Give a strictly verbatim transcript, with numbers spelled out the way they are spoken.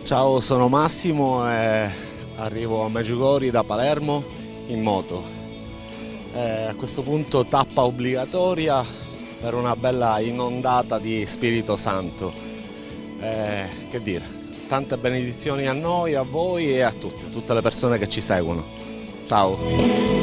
Ciao, sono Massimo e arrivo a Meggiugorje da Palermo in moto. Eh, a questo punto tappa obbligatoria per una bella inondata di Spirito Santo. Eh, che dire, tante benedizioni a noi, a voi e a tutti, a tutte le persone che ci seguono. Ciao!